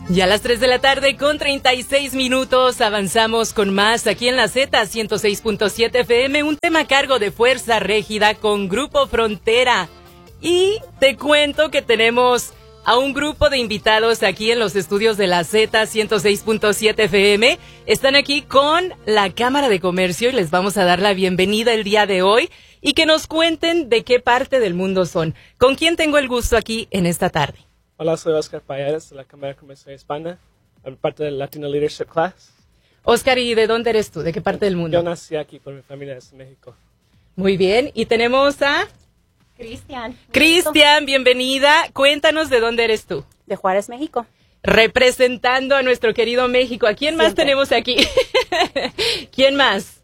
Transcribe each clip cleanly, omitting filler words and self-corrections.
Ya a las 3 de la tarde con 36 minutos avanzamos con más aquí en la Z 106.7 FM, un tema a cargo de Fuerza Régida con Grupo Frontera. Y te cuento que tenemos a un grupo de invitados aquí en los estudios de la Z 106.7 FM. Están aquí con la Cámara de Comercio y les vamos a dar la bienvenida el día de hoy y que nos cuenten de qué parte del mundo son. ¿Con quién tengo el gusto aquí en esta tarde? Hola, soy Oscar Payares de la Cámara de Comercio de España, parte del Latino Leadership Class. Oscar, ¿y de dónde eres tú? ¿De qué parte del mundo? Yo nací aquí, por mi familia es de México. Muy bien, y tenemos a... Cristian. Cristian, bienvenida. Cuéntanos de dónde eres tú. De Juárez, México. Representando a nuestro querido México. ¿A quién más tenemos aquí? ¿Quién más?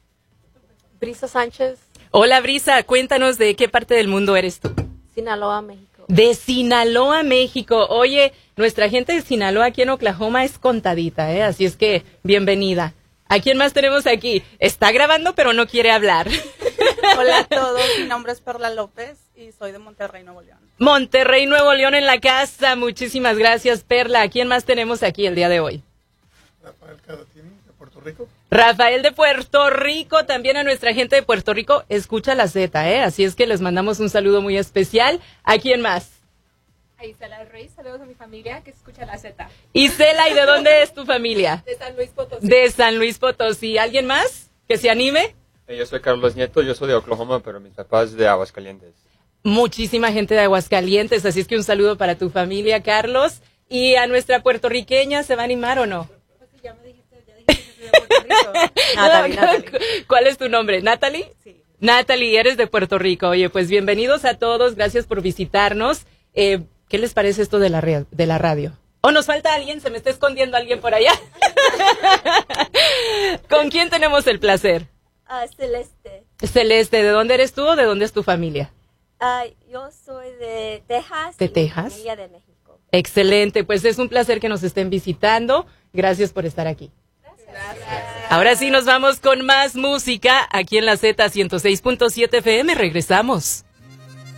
Brisa Sánchez. Hola, Brisa. Cuéntanos de qué parte del mundo eres tú. Sinaloa, México. De Sinaloa, México. Oye, nuestra gente de Sinaloa aquí en Oklahoma es contadita, ¿eh? Así es que, bienvenida. ¿A quién más tenemos aquí? Está grabando, pero no quiere hablar. Hola a todos, mi nombre es Perla López y soy de Monterrey, Nuevo León. Monterrey, Nuevo León en la casa. Muchísimas gracias, Perla. ¿A quién más tenemos aquí el día de hoy? Rafael Cadatini, de Puerto Rico. Rafael de Puerto Rico, también a nuestra gente de Puerto Rico, escucha la Z, ¿eh? Así es que les mandamos un saludo muy especial. ¿A quién más? A Isela del Rey, saludos a mi familia que escucha la Z. Isela, ¿y de dónde es tu familia? De San Luis Potosí. De San Luis Potosí. ¿Alguien más que se anime? Yo soy Carlos Nieto, yo soy de Oklahoma, pero mis papás de Aguascalientes. Muchísima gente de Aguascalientes, así es que un saludo para tu familia, Carlos. ¿Y a nuestra puertorriqueña se va a animar o no? Ya dijiste que soy de Puerto Rico. Natalie. ¿Cuál es tu nombre? ¿Natalie? Sí. Natalie, eres de Puerto Rico. Oye, pues bienvenidos a todos, gracias por visitarnos. ¿Qué les parece esto de la radio? ¿O nos falta alguien? ¿Se me está escondiendo alguien por allá? ¿Con quién tenemos el placer? Celeste. Celeste, ¿de dónde eres tú o de dónde es tu familia? Yo soy de Texas. ¿De Texas? Familia de México. Excelente, pues es un placer que nos estén visitando. Gracias por estar aquí. Gracias. Ahora sí nos vamos con más música aquí en la Z 106.7 FM. Regresamos.